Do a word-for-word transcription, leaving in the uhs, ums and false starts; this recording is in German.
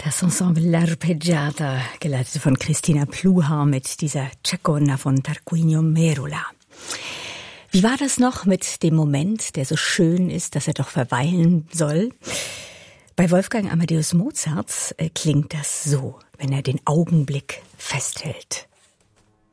Das Ensemble L'Arpeggiata, geleitet von Christina Pluhar mit dieser Ceconna von Tarquinio Merula. Wie war das noch mit dem Moment, der so schön ist, dass er doch verweilen soll? Bei Wolfgang Amadeus Mozart äh, klingt das so, wenn er den Augenblick festhält.